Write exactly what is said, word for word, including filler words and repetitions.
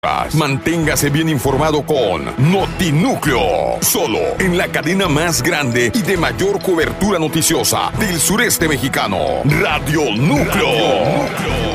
Manténgase bien informado con Notinúcleo, solo en la cadena más grande y de mayor cobertura noticiosa del sureste mexicano, Radio Núcleo. Radio Núcleo.